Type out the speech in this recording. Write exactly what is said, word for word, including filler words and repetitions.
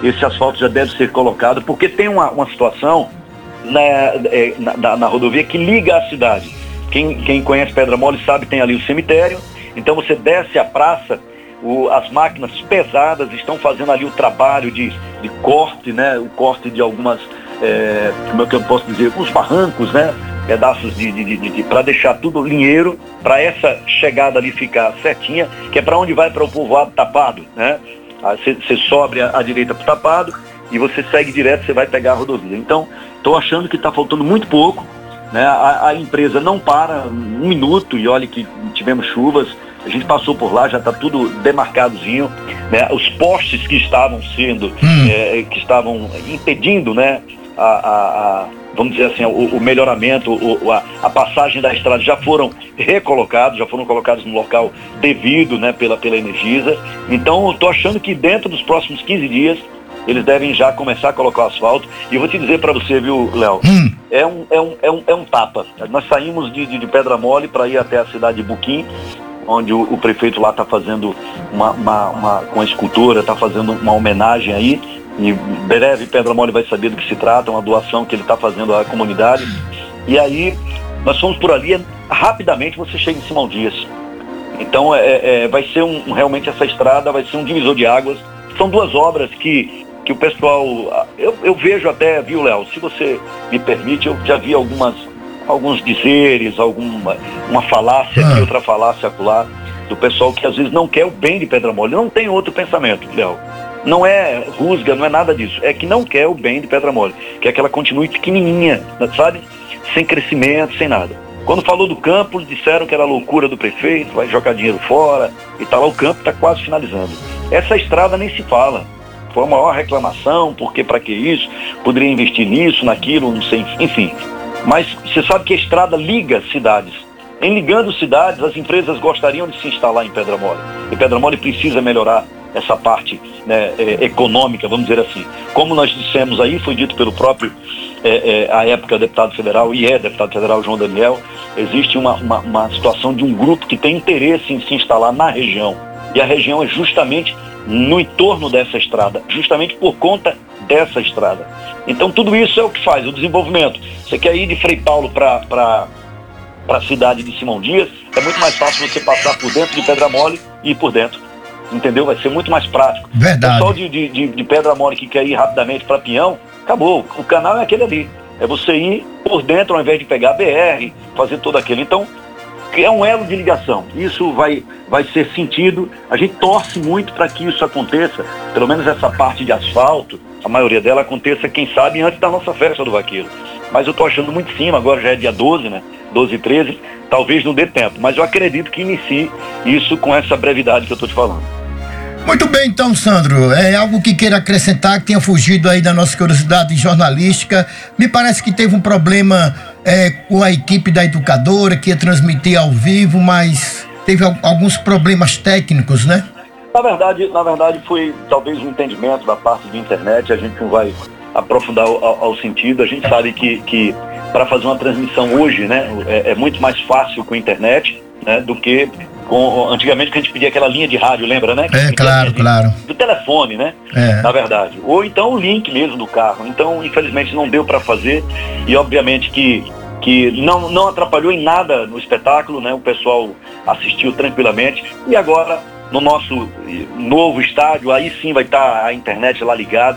esse asfalto já deve ser colocado, porque tem uma, uma situação na, na, na rodovia que liga a cidade. Quem, quem conhece Pedra Mole sabe, tem ali o cemitério, então você desce a praça, o, as máquinas pesadas estão fazendo ali o trabalho de, de corte, né? O corte de algumas, é, como é que eu posso dizer, os barrancos, né? Pedaços de, de, de, de para deixar tudo linheiro, para essa chegada ali ficar certinha, que é para onde vai para o povoado Tapado, né? Você sobe a, a direita para o Tapado e você segue direto, você vai pegar a rodovia. Então, estou achando que está faltando muito pouco, né? A, a empresa não para um minuto, e olha que tivemos chuvas, a gente passou por lá, já está tudo demarcadozinho, né? Os postes que estavam sendo, hum. é, que estavam impedindo, né? a, a, a vamos dizer assim, o, o melhoramento, o, a, a passagem da estrada já foram recolocados, já foram colocados no local devido, né, pela, pela Energisa. Então, eu estou achando que dentro dos próximos quinze dias, eles devem já começar a colocar o asfalto. E eu vou te dizer para você, viu, Léo, hum. é, um, é, um, é, um, é um tapa. Nós saímos de, de, de Pedra Mole para ir até a cidade de Buquim, onde o, o prefeito lá está fazendo uma, uma, uma, com a escultura, está fazendo uma homenagem aí. E breve Pedra Mole vai saber do que se trata, uma doação que ele está fazendo à comunidade. E aí nós fomos por ali, rapidamente você chega em Simão Dias. Então é, é, vai ser um, realmente essa estrada vai ser um divisor de águas. São duas obras que, que o pessoal, eu, eu vejo até, viu, Léo, se você me permite, eu já vi algumas, alguns dizeres, alguma uma falácia aqui, outra falácia acolá, do pessoal que às vezes não quer o bem de Pedra Mole, não tem outro pensamento, Léo. Não é rusga, não é nada disso. É que não quer o bem de Pedra Mole. Quer que ela continue pequenininha, sabe? Sem crescimento, sem nada. Quando falou do campo, disseram que era loucura do prefeito, vai jogar dinheiro fora e tal. O campo está quase finalizando. Essa estrada nem se fala. Foi a maior reclamação, porque para que isso? Poderia investir nisso, naquilo, não sei, enfim. Mas você sabe que a estrada liga cidades. Em ligando cidades, as empresas gostariam de se instalar em Pedra Mole. E Pedra Mole precisa melhorar essa parte, né, é, econômica, vamos dizer assim. Como nós dissemos aí, foi dito pelo próprio, é, é, à época, deputado federal, e é deputado federal João Daniel, existe uma, uma, uma situação de um grupo que tem interesse em se instalar na região. E a região é justamente no entorno dessa estrada, justamente por conta dessa estrada. Então tudo isso é o que faz, o desenvolvimento. Você quer ir de Frei Paulo para para a cidade de Simão Dias, é muito mais fácil você passar por dentro de Pedra Mole e ir por dentro. Entendeu? Vai ser muito mais prático. Verdade. O pessoal de, de, de Pedra Mole que quer ir rapidamente para Pinhão, acabou. O canal é aquele ali. É você ir por dentro ao invés de pegar a B R, fazer todo aquele. Então, é um elo de ligação. Isso vai, vai ser sentido. A gente torce muito para que isso aconteça. Pelo menos essa parte de asfalto, a maioria dela aconteça, quem sabe, antes da nossa festa do Vaqueiro. Mas eu tô achando muito em cima, agora já é dia doze, né? doze e treze, talvez não dê tempo. Mas eu acredito que inicie isso com essa brevidade que eu tô te falando. Muito bem, então, Sandro, é algo que queira acrescentar, que tenha fugido aí da nossa curiosidade jornalística. Me parece que teve um problema é, com a equipe da educadora, que ia transmitir ao vivo, mas teve alguns problemas técnicos, né? Na verdade, na verdade foi talvez um entendimento da parte de internet, a gente não vai aprofundar ao, ao sentido, a gente sabe que, que para fazer uma transmissão hoje, né, é, é muito mais fácil com a internet, né, do que com, antigamente que a gente pedia aquela linha de rádio, lembra, né? Que é, claro, de, claro. Do telefone, né? É. Na verdade. Ou então o link mesmo do carro. Então, infelizmente, não deu para fazer e, obviamente, que, que não, não atrapalhou em nada no espetáculo, né? O pessoal assistiu tranquilamente e agora, no nosso novo estádio, aí sim vai estar a internet lá ligada.